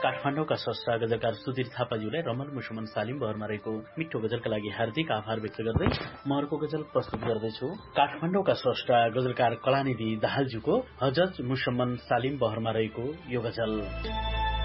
काठमाडौँका स्रष्टा गजलकार सुधीर थापाज्यूलाई रमल मुसमन सालिम बहरमा रहेको मिठो गजलका लागि हार्दिक आभार व्यक्त गर्दै म अर्को गजल प्रस्तुत गर्दैछु। काठमाडौँका स्रष्टा गजलकार कलानिधि दाहालज्यूको हजज मुसम्मन सालिम बहरमा रहेको यो गजल।